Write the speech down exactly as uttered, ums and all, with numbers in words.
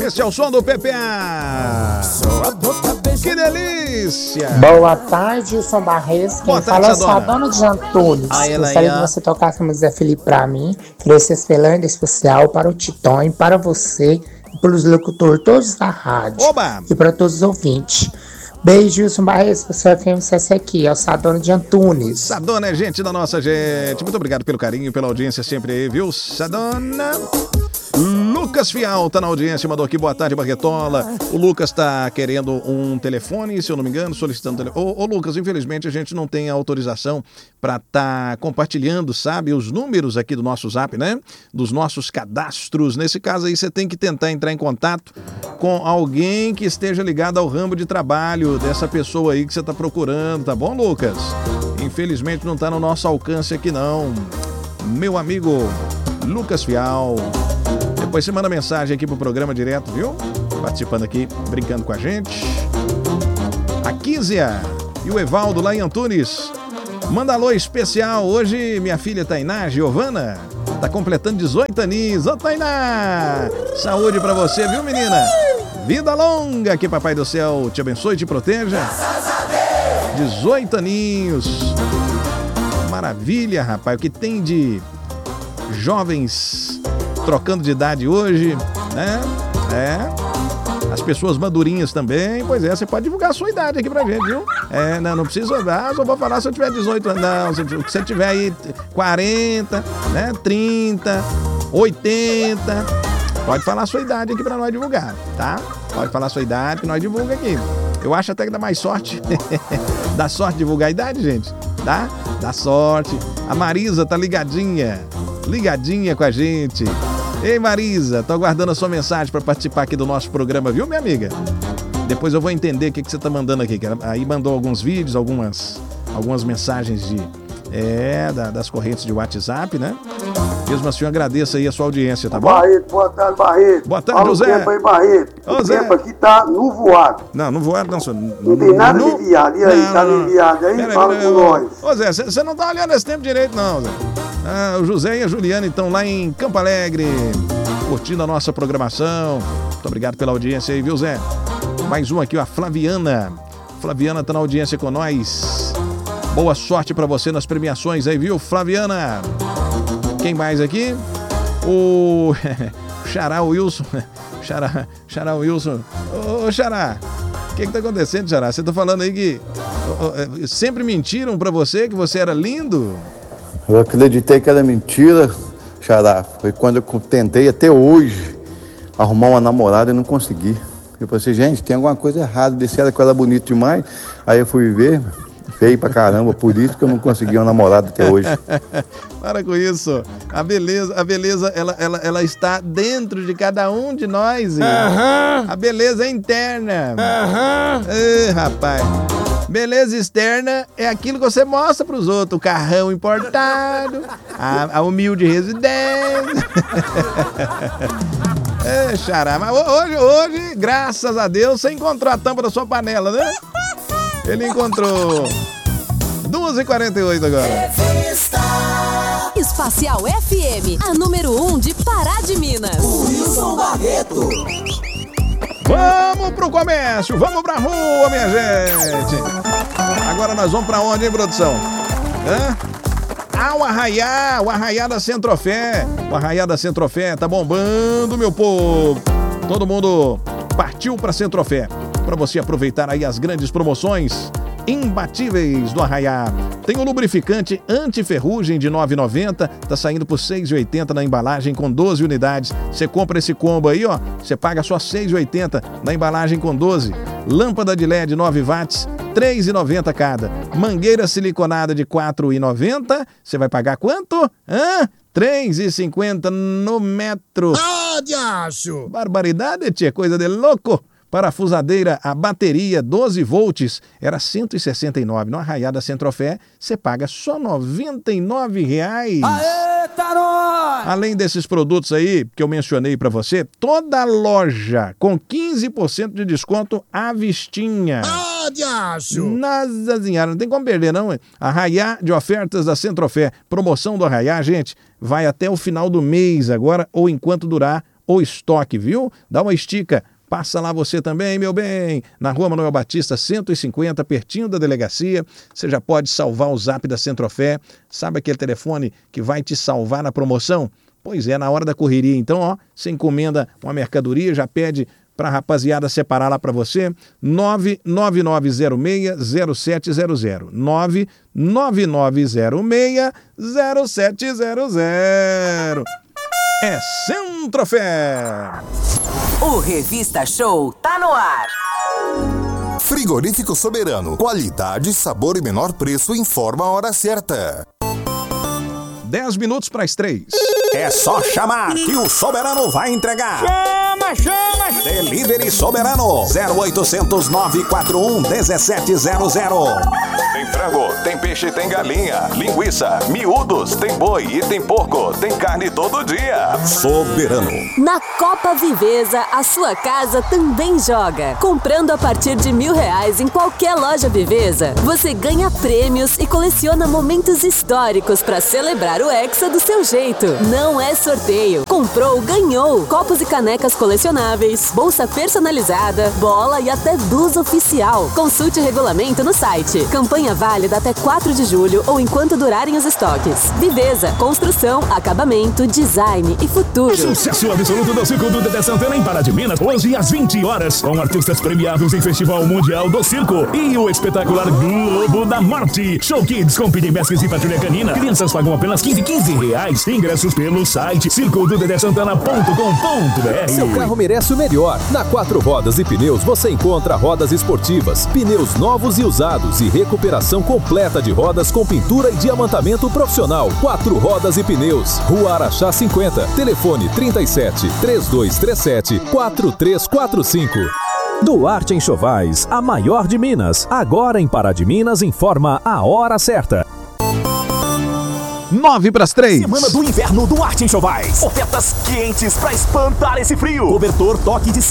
Este é o som do P P A. Que delícia! Boa tarde, Wilson Barreto. Quem fala é só a dona de Antunes. Ah, ela Gostaria aí, de ó. você tocar essa música Felipe pra mim. Queria esse espelhando especial para o Titon, para você e pelos locutores todos da rádio. Oba! E para todos os ouvintes. Beijo, Wilson Barreto, você F M C S aqui, é o Sadona de Antunes. Sadona é gente da nossa gente. Muito obrigado pelo carinho, pela audiência sempre aí, viu? Sadona. Lucas Fial tá na audiência, mandou aqui boa tarde, Barretola. O Lucas tá querendo um telefone, se eu não me engano, solicitando telefone. Ô, ô Lucas, infelizmente a gente não tem autorização para tá compartilhando, sabe, os números aqui do nosso Zap, né? Dos nossos cadastros. Nesse caso aí você tem que tentar entrar em contato com alguém que esteja ligado ao ramo de trabalho dessa pessoa aí que você tá procurando, tá bom, Lucas? Infelizmente não tá no nosso alcance aqui não. Meu amigo Lucas Fial. Depois você manda mensagem aqui pro programa direto, viu? Participando aqui, brincando com a gente. A Kísia e o Evaldo lá em Antunes. Manda alô especial. Hoje minha filha Tainá, Giovana, tá completando dezoito aninhos. Ô Tainá! Saúde pra você, viu, menina? Vida longa, que Papai do Céu te abençoe e te proteja. dezoito aninhos. Maravilha, rapaz. O que tem de jovens trocando de idade hoje, né? É. As pessoas madurinhas também. Pois é, você pode divulgar a sua idade aqui pra gente, viu? É, não, não precisa. Ah, só vou falar se eu tiver dezoito anos. Não, se você tiver aí quarenta, né? trinta, oitenta. Pode falar a sua idade aqui pra nós divulgar, tá? Pode falar a sua idade que nós divulga aqui. Eu acho até que dá mais sorte. Dá sorte divulgar a idade, gente? Dá? Dá sorte. A Marisa tá ligadinha. Ligadinha com a gente. Ei, Marisa, tô aguardando a sua mensagem para participar aqui do nosso programa, viu, minha amiga? Depois eu vou entender o que, que você tá mandando aqui. Aí mandou alguns vídeos, algumas, algumas mensagens de, é, da, das correntes de WhatsApp, né? Mesmo assim, eu agradeço aí a sua audiência, tá bom? Barreto, boa tarde, Barreto. Boa tarde, Fala José. o tempo aí, Barreto. Ô, O Zé. tempo aqui tá nuvoado. Não, não voado não, senhor. Não tem nada de viado. E aí, tá de viado aí? Pera, Fala pera, com ô, nós. Ô, Zé, você não tá olhando esse tempo direito, não, Zé. Ah, o José e a Juliana, então, lá em Campo Alegre, curtindo a nossa programação. Muito obrigado pela audiência aí, viu, Zé? Mais um aqui, ó, a Flaviana. Flaviana tá na audiência com nós. Boa sorte pra você nas premiações aí, viu, Flaviana? Quem mais aqui? O Xará Wilson. Xará, Xará Wilson. Ô, ô Xará, o que que tá acontecendo, Xará? Você tá falando aí que ô, ô, sempre mentiram pra você que você era lindo? Eu acreditei que era mentira, Xará. Foi quando eu tentei até hoje arrumar uma namorada e não consegui. Eu pensei, gente, tem alguma coisa errada. Disseram que eu era bonito demais. Aí eu fui ver, feio pra caramba, por isso que eu não consegui uma namorada até hoje. Para com isso. A beleza, a beleza ela, ela, ela está dentro de cada um de nós. Aham. A beleza é interna. Aham. Ê, rapaz. Beleza externa é aquilo que você mostra pros outros. O carrão importado, a, a humilde residência. É, Xará. Mas hoje, hoje, graças a Deus, você encontrou a tampa da sua panela, né? Ele encontrou. duas e quarenta e oito agora. Espacial F M, a número um de Pará de Minas. Wilson Barreto. Vamos pro comércio, vamos pra rua, minha gente. Agora nós vamos pra onde, hein, produção? Hã? Ah, o Arraiá, o Arraiá da Centrofé. O Arraiá da Centrofé tá bombando, meu povo. Todo mundo partiu pra Centrofé, pra você aproveitar aí as grandes promoções imbatíveis do Arraiá. Tem o lubrificante anti-ferrugem de nove reais e noventa centavos, tá saindo por seis reais e oitenta centavos na embalagem com doze unidades. Você compra esse combo aí, ó, você paga só seis reais e oitenta centavos na embalagem com doze. Lâmpada de L E D nove watts, três reais e noventa centavos cada. Mangueira siliconada de quatro reais e noventa centavos, você vai pagar quanto? Hã? três reais e cinquenta centavos no metro. Ah, diacho! Barbaridade, tia, coisa de louco. Parafusadeira, a bateria doze volts era cento e sessenta e nove reais. No Arraiá da Centrofé, você paga só noventa e nove reais. Eita, nós! Além desses produtos aí que eu mencionei pra você, toda loja com quinze por cento de desconto à vistinha. Ah, diacho! Nossa senhora, não tem como perder não. Hein? Arraiá de ofertas da Centrofé. Promoção do Arraiá, gente, vai até o final do mês agora ou enquanto durar o estoque, viu? Dá uma estica. Passa lá você também, meu bem, na Rua Manuel Batista, cento e cinquenta, pertinho da delegacia. Você já pode salvar o zap da Centrofé. Sabe aquele telefone que vai te salvar na promoção? Pois é, na hora da correria, então, ó, você encomenda uma mercadoria, já pede para a rapaziada separar lá para você. nove nove nove zero seis zero sete zero zero. nove nove nove zero seis zero sete zero zero. É Centrofé. O Revista Show tá no ar. Frigorífico Soberano. Qualidade, sabor e menor preço. Informa a hora certa. dez minutos para as três. É só chamar que o Soberano vai entregar. Chama, chama! Delivery Soberano. zero oitocentos, nove quatro um, um sete zero zero. Tem frango, tem peixe, tem galinha, linguiça, miúdos, tem boi e tem porco, tem carne todo dia. Soberano. Na Copa Viveza, a sua casa também joga. Comprando a partir de mil reais em qualquer loja Viveza, você ganha prêmios e coleciona momentos históricos para celebrar o Hexa do seu jeito. Não é sorteio. Comprou, ganhou. Copos e canecas colecionáveis, bolsa personalizada, bola e até blusa oficial. Consulte o regulamento no site. Campanha válida até quatro de julho ou enquanto durarem os estoques. Viveza, construção, acabamento, design e futuro. Sucesso absoluto do Circo do Dedé Santana em Pará de Minas, hoje às vinte horas, com artistas premiados em Festival Mundial do Circo e o espetacular Globo da Morte. Show Kids com Pini Mesques e Patrulha Canina. Crianças pagam apenas quinze, quinze reais. Ingressos pelo site circo do dedé santana ponto com ponto b r. Seu carro merece o melhor. Na Quatro Rodas e Pneus você encontra rodas esportivas, pneus novos e usados e recuperação completa de rodas com pintura e diamantamento profissional. Quatro Rodas e Pneus, Rua Araxá cinquenta, telefone trinta e sete, três dois três sete, quatro três quatro cinco. Duarte Enxovais, a maior de Minas. Agora em Pará de Minas informa a hora certa. Nove para as três. Semana do Inverno Duarte Enxovais. Ofertas quentes para espantar esse frio. Cobertor toque de